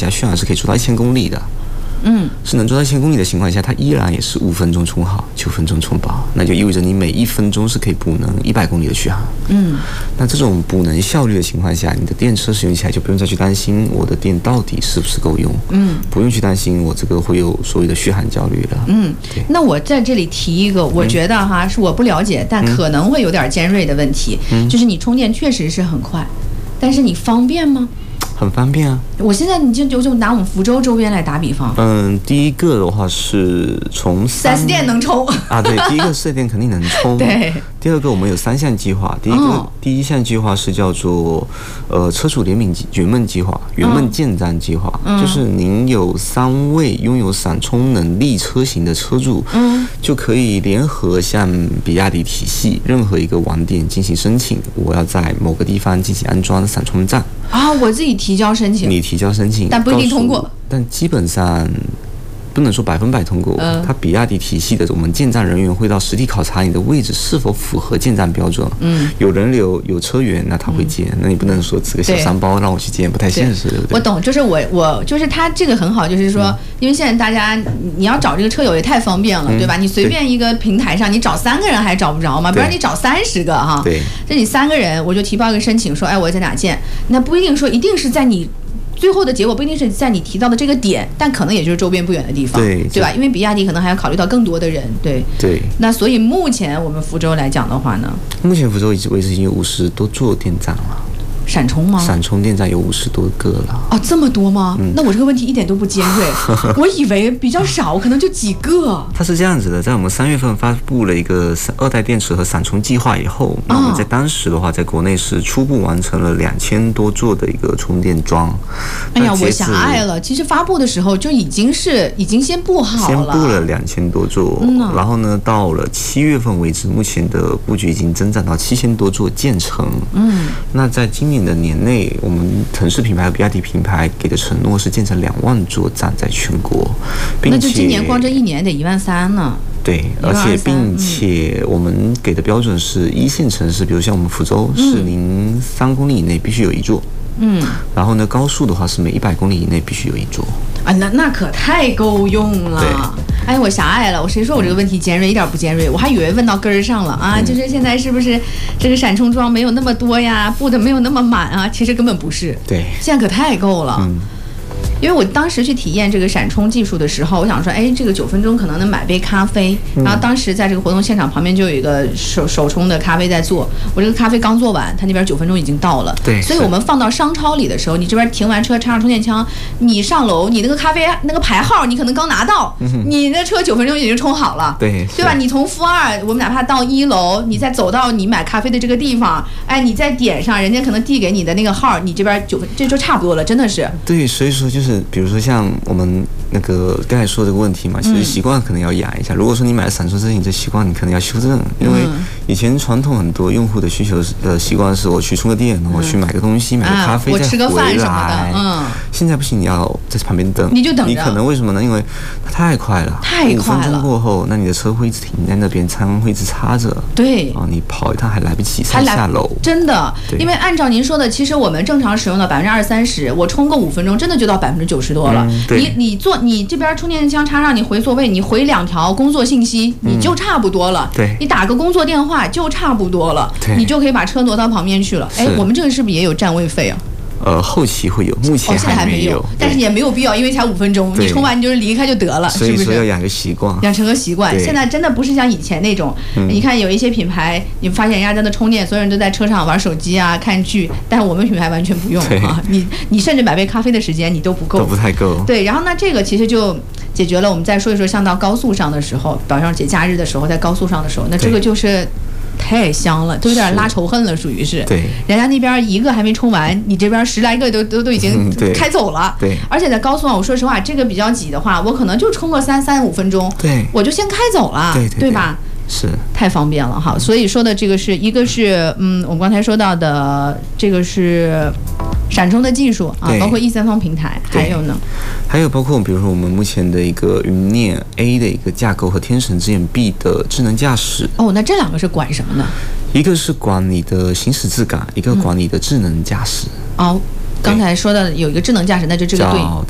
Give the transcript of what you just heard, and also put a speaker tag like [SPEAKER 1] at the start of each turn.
[SPEAKER 1] 下，续航是可以做到1000公里的。是能做到1000公里的情况下，它依然也是5分钟充好，9分钟充饱，那就意味着你每1分钟是可以补能100公里的续航。那这种补能效率的情况下，你的电车使用起来就不用再去担心我的电到底是不是够用，不用去担心我这个会有所谓的续航焦虑了。
[SPEAKER 2] 那我在这里提一个，我觉得哈是我不了解，但可能会有点尖锐的问题，就是你充电确实是很快，但是你方便吗？
[SPEAKER 1] 很方便啊！
[SPEAKER 2] 我现在你就拿我们福州周边来打比方。
[SPEAKER 1] 第一个的话是从
[SPEAKER 2] 4S店能充
[SPEAKER 1] 啊，对，第一个4S店肯定能充。
[SPEAKER 2] 对。
[SPEAKER 1] 第二个我们有3项计划，第一项计划是叫做车主圆梦计划，圆梦建站计划，就是您有3位拥有闪充能力车型的车主，就可以联合向比亚迪体系任何一个网点进行申请，我要在某个地方进行安装闪充站。
[SPEAKER 2] 我自己提交申请，
[SPEAKER 1] 你提交申请，
[SPEAKER 2] 但不一定通过，
[SPEAKER 1] 但基本上不能说100%通过。它比亚迪体系的我们建站人员会到实地考察你的位置是否符合建站标准。有人流有车源，那他会建。那你不能说只个小3包让我去建，不太现实，对不对？
[SPEAKER 2] 我懂，就是我就是他这个很好，就是说，因为现在大家你要找这个车友也太方便了，对吧？你随便一个平台上，你找3个人还找不着吗？比如你找30个哈，
[SPEAKER 1] 对，
[SPEAKER 2] 这你3个人，我就提报一个申请，说，我在哪建？那不一定说一定是在你。最后的结果不一定是在你提到的这个点，但可能也就是周边不远的地方，对吧？因为比亚迪可能还要考虑到更多的人，对。那所以目前我们福州来讲的话呢，
[SPEAKER 1] 目前福州为止已经有50多座电站了。
[SPEAKER 2] 闪充吗？
[SPEAKER 1] 闪充电站有50多个了。
[SPEAKER 2] 这么多吗？那我这个问题一点都不尖锐，我以为比较少，可能就几个。
[SPEAKER 1] 它是这样子的，在我们3月份发布了一个2代电池和闪充计划以后，那我们在当时的话，在国内是初步完成了2000多座的一个充电桩。
[SPEAKER 2] 我狭隘了。其实发布的时候就已经先布好了，
[SPEAKER 1] 先布了2000多座，然后呢，到了7月份为止，目前的布局已经增长到7000多座建成。那在今年的年内，我们腾势品牌和比亚迪品牌给的承诺是建成2万座站在全国，
[SPEAKER 2] 那就今年光这1年得13000呢。
[SPEAKER 1] 对，并且我们给的标准是1线城市，比如像我们福州，是您3公里以内必须有1座。然后呢，高速的话是每100公里以内必须有1座。
[SPEAKER 2] 那可太够用了。我狭隘了，谁说我这个问题尖锐？一点不尖锐，我还以为问到根儿上了啊！就是现在是不是这个闪充桩没有那么多呀，布的没有那么满啊？其实根本不是。
[SPEAKER 1] 对，
[SPEAKER 2] 现在可太够了。因为我当时去体验这个闪充技术的时候，我想说，这个9分钟可能能买杯咖啡。然后当时在这个活动现场旁边就有一个手冲的咖啡在做，我这个咖啡刚做完，他那边9分钟已经到了。
[SPEAKER 1] 对，
[SPEAKER 2] 所以我们放到商超里的时候，你这边停完车插上充电枪，你上楼，你那个咖啡那个牌号你可能刚拿到，你的车9分钟已经充好了。对吧？你从负2，我们哪怕到1楼，你再走到你买咖啡的这个地方，你再点上，人家可能递给你的那个号，你这边9分这就差不多了，真的是。
[SPEAKER 1] 对，所以说就是比如说像我们那个刚才说这个问题嘛，其实习惯可能要养一下。如果说你买了闪充车型，这习惯你可能要修正，因为以前传统很多用户的需求习惯是我去充个电，我去买个东西，买个咖啡，
[SPEAKER 2] 我吃个饭什么的。
[SPEAKER 1] 现在不行，你要在旁边等，
[SPEAKER 2] 你就等着。
[SPEAKER 1] 你可能为什么呢？因为它太快了，5分钟过后，那你的车会一直停在那边，仓会一直插着。
[SPEAKER 2] 对，
[SPEAKER 1] 你跑一趟还来不及上下楼。
[SPEAKER 2] 真的，因为按照您说的，其实我们正常使用到20-30%，我充个5分钟，真的就到90%多了。你这边充电枪插上，你回座位，你回2条工作信息，你就差不多了。
[SPEAKER 1] 对，
[SPEAKER 2] 你打个工作电话就差不多了，你就可以把车挪到旁边去了。我们这个是不是也有占位费啊？
[SPEAKER 1] 后期会有，目前还没有，
[SPEAKER 2] 但是也没有必要，因为才5分钟，你充完你就是离开就得了，是不是？
[SPEAKER 1] 所以说要养个习惯，
[SPEAKER 2] 养成个习惯。现在真的不是像以前那种，你看有一些品牌，你发现人家在那充电，所有人都在车上玩手机啊、看剧，但是我们品牌完全不用啊，你甚至买杯咖啡的时间你都不够，
[SPEAKER 1] 都不太够。
[SPEAKER 2] 对，然后那这个其实就解决了。我们再说一说，像到高速上的时候，早上节假日的时候，在高速上的时候，那这个就是太香了，都有点拉仇恨了，属于是。
[SPEAKER 1] 对，
[SPEAKER 2] 人家那边一个还没充完，你这边10来个都已经开走了。
[SPEAKER 1] 对，
[SPEAKER 2] 而且在高速上，我说实话，这个比较挤的话，我可能就充个3-5分钟，
[SPEAKER 1] 对，
[SPEAKER 2] 我就先开走了，对吧？
[SPEAKER 1] 是，
[SPEAKER 2] 太方便了哈。所以说的这个是一个是我们刚才说到的这个是闪充的技术啊，包括E3方平台，还有呢，
[SPEAKER 1] 还有包括比如说我们目前的一个云辇 A 的一个架构和天神之眼 B 的智能驾驶。
[SPEAKER 2] 那这2个是管什么呢？
[SPEAKER 1] 一个是管你的行驶质感，一个管你的智能驾驶。
[SPEAKER 2] 刚才说的有一个智能驾驶，那就这个对